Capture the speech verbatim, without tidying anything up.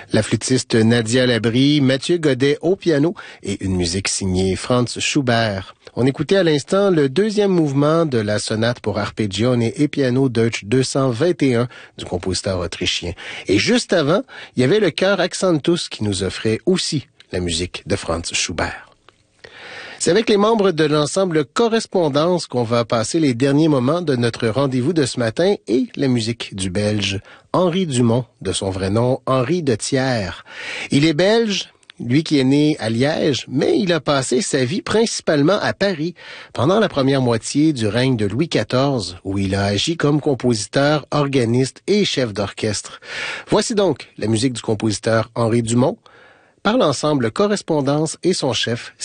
La flûtiste Nadia Labrie, Mathieu Godet au piano et une musique signée Franz Schubert. On écoutait à l'instant le deuxième mouvement de la sonate pour arpeggione et piano Deutsch deux cent vingt et un du compositeur autrichien. Et juste avant, il y avait le chœur Accentus qui nous offrait aussi la musique de Franz Schubert. C'est avec les membres de l'ensemble Correspondance qu'on va passer les derniers moments de notre rendez-vous de ce matin et la musique du Belge Henri Dumont, de son vrai nom Henri de Thiers. Il est belge, lui qui est né à Liège, mais il a passé sa vie principalement à Paris pendant la première moitié du règne de Louis quatorze, où il a agi comme compositeur, organiste et chef d'orchestre. Voici donc la musique du compositeur Henri Dumont par l'ensemble Correspondance et son chef